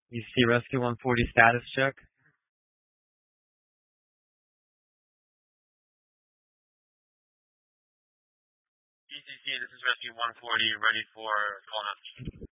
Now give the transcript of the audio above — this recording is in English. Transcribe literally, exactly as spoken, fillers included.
You see Rescue one forty status check. E C C, this is Rescue one forty, ready for call out.